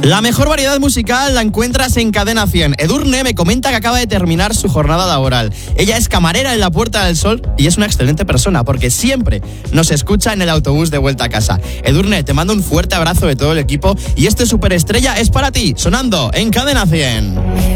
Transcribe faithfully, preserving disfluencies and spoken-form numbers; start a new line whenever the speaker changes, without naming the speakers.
La mejor variedad musical la encuentras en Cadena cien. Edurne me comenta que acaba de terminar su jornada laboral. Ella es camarera en la Puerta del Sol y es una excelente persona porque siempre nos escucha en el autobús de vuelta a casa. Edurne, te mando un fuerte abrazo de todo el equipo y este superestrella es para ti, sonando en Cadena cien.